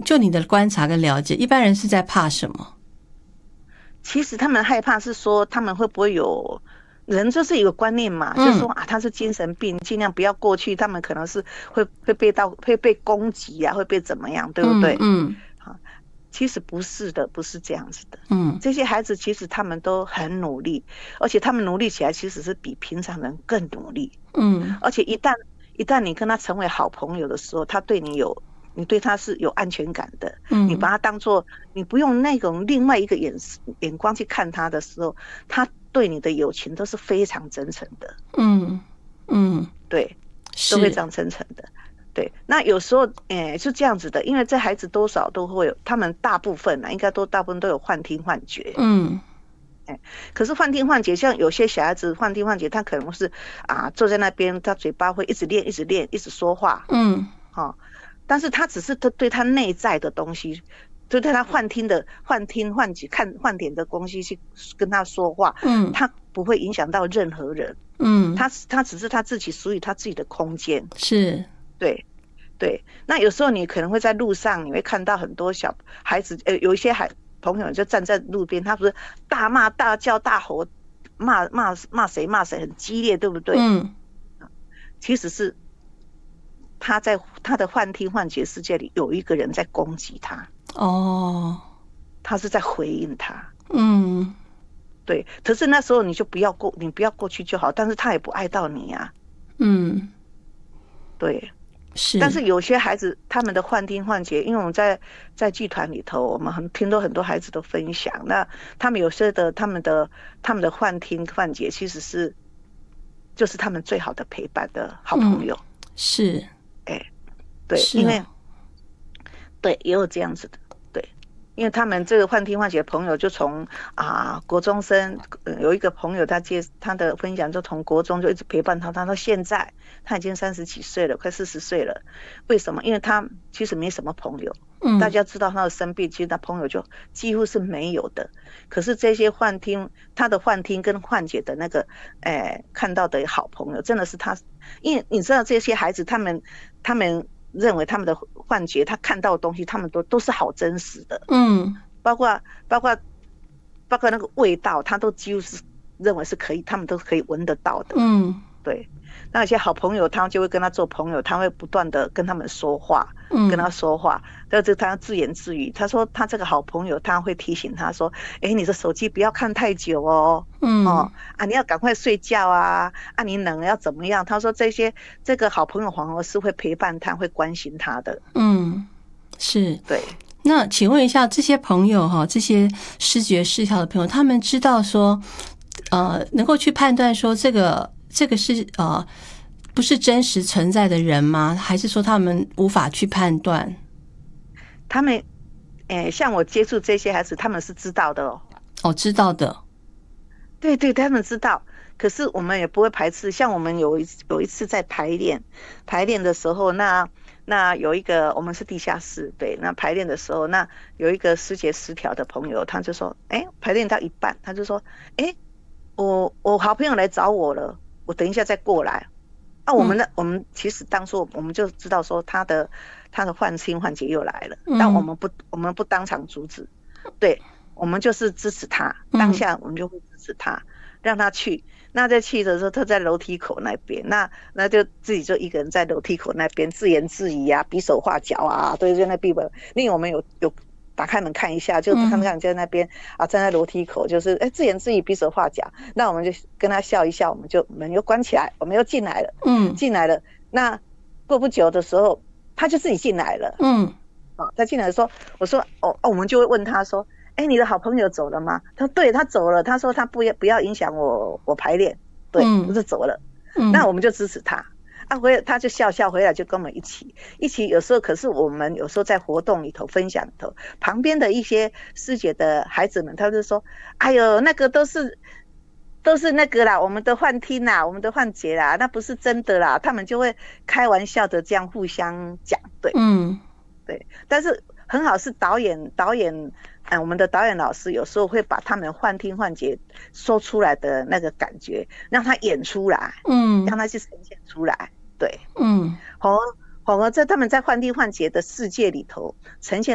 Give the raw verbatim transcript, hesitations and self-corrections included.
就你的观察跟了解，一般人是在怕什么？ 其实他们害怕是说他们会不会有人就是有个观念嘛，嗯、就是说啊他是精神病，尽量不要过去，他们可能是会会被到会被攻击啊，会被怎么样，对不对？ 嗯， 好、嗯，其实不是的，不是这样子的。 嗯， 这些孩子其实他们都很努力，而且他们努力起来其实是比平常人更努力。 嗯， 而且一旦一旦你跟他成为好朋友的时候，他对你有。你对他是有安全感的，嗯、你把他当作，你不用那种另外一个眼眼光去看他的时候，他对你的友情都是非常真诚的。 嗯嗯， 对，都非常真诚的。对，那有时候诶是这样子的，因为这孩子多少都会有，他们大部分啊，应该都大部分都有幻听幻觉。 嗯， 哎，可是幻听幻觉，像有些小孩子幻听幻觉，他可能是啊坐在那边，他嘴巴会一直练，一直练，一直说话。 嗯， 好、哦。但是他只是他对他内在的东西，就对他幻听的幻听幻觉看幻点的东西去跟他说话，嗯，他不会影响到任何人，嗯，他他只是他自己属于他自己的空间， 是， 对对。那有时候你可能会在路上，你会看到很多小孩子，呃，有一些孩朋友就站在路边，他不是大骂大叫大吼，骂骂骂谁骂谁很激烈，对不对？ 嗯， 其实是。他在他的幻听幻觉世界里有一个人在攻击他， 哦， 他是在回应他， 嗯， 对。可是那时候你就不要过，你不要过去就好，但是他也不爱到你啊， 嗯， 对， 是。 但是有些孩子他们的幻听幻觉，因为我们在在剧团里头，我们很听到很多孩子的分享，那他们有些的他们的他们的幻听幻觉其实是就是他们最好的陪伴的好朋友， 嗯、是。 哎，对， 哦、 因为对也有这样子的，对，因为他们这个幻听幻觉朋友就从啊国中生、呃，有一个朋友他接他的分享，就从国中就一直陪伴他，他到现在他已经三十几岁了，快四十岁了。为什么？因为他其实没什么朋友，嗯，大家知道他的生病，其实他朋友就几乎是没有的。可是这些幻听，他的幻听跟幻觉的那个，哎，看到的好朋友，真的是他。因为你知道这些孩子，他们他们认为他们的幻觉，他看到的东西，他们都都是好真实的， 嗯， 包括包括包括那个味道，他都几乎是认为是可以，他们都可以闻得到的， 嗯， 对。那有些好朋友，他就会跟他做朋友，他会不断的跟他们说话，嗯，跟他说话，但是他自言自语。他说他这个好朋友，他会提醒他说：“哎，你的手机不要看太久哦，嗯，哦啊，你要赶快睡觉啊，啊，你冷要怎么样？”他说这些这个好朋友反而是会陪伴他，会关心他的。 嗯，是， 对。 那请问一下，这些朋友哈，这些视觉失调的朋友，他们知道说，呃，能够去判断说这个。这个是呃不是真实存在的人吗？还是说他们无法去判断？ 他们，诶，像我接触这些孩子，他们是知道的哦。 哦，知道的。 对对，他们知道。可是我们也不会排斥。像我们有一有一次在排练，排练的时候，那那有一个我们是地下室，对，那排练的时候，那有一个视觉失调的朋友，他就说，哎，排练到一半，他就说，哎，我我好朋友来找我了。我等一下再过来，啊，我们的、嗯、我们其实当初我们就知道说他的他的幻听幻觉又来了，嗯、但我们不我们不当场阻止，对，我们就是支持他，当下我们就会支持他，嗯、让他去。那在去的时候，他在楼梯口那边，那那就自己就一个人在楼梯口那边自言自语啊，比手画脚啊，对，在那边。因为我们有有。打开门看一下，就看看在那边、嗯、啊，站在楼梯口，就是哎自言自语比手画脚，那我们就跟他笑一笑，我们就门又关起来，我们又进来了，嗯，进来了。那过不久的时候，他就自己进来了，嗯，哦，他进来说，我说哦哦，我们就会问他说，哎，你的好朋友走了吗？他说对，他走了，他说他不要不要影响我我排练，对，嗯、就走了，嗯，那我们就支持他。啊，回来他就笑笑回来就跟我们一起一起，有时候可是我们有时候在活动里头分享里头，旁边的一些师姐的孩子们，他就说，哎呦，那个都是都是那个啦，我们的幻听啦，我们的幻觉啦，那不是真的啦，他们就会开玩笑的这样互相讲，对，嗯，对，但是很好是导演导演。嗯，我们的导演老师有时候会把他们幻听幻觉说出来的那个感觉，让他演出来，嗯，让他去呈现出来，对，嗯，反而反而在他们在幻听幻觉的世界里头呈现